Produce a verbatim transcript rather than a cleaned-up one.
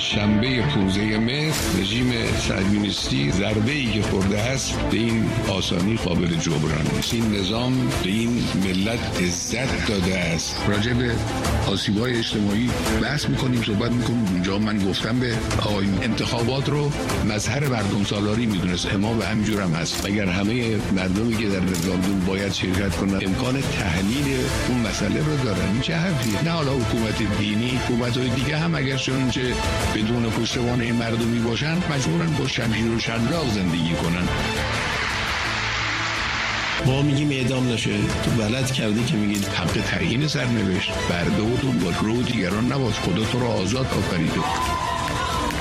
شنبه پانزده مهر رژیم صهیونیستی ضربه‌ای که خورده است به این آسانی قابل جبران نیست. این نظام به این ملت عزت داده است. راجع به آسیب‌های اجتماعی بحث می‌کنیم، صحبت می‌کنیم. اونجا من گفتم به آقایون انتخابات رو مظهر مردم سالاری می‌دونست. امام به همینجور هم هست. اگر همه مردمی که در رفراندوم باید شرکت کنند امکان تحلیل اون مسئله رو دارن، این چه حرفیه؟ نه حالا حکومت دینی، حکومت‌های دیگه هم اگر چنانچه بدون پشتوانه این مردمی باشن مجبورن با شمشیر و شلاق زندگی کنن. ما میگیم اعدام نشه، تو بلد کردی که میگید حق تعیین سرنوشت برده و تو با رو دیگران نباش. خدا تو رو آزاد آفریده.